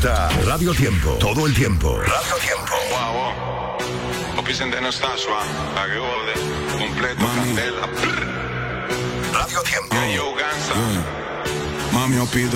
gusta Radio Tiempo. Todo el tiempo. Radio Tiempo. Wow. Opisente no está suave. Pague ode. Completo. Candela. Radio Tiempo. Yo, Gansa. Mami, yo pido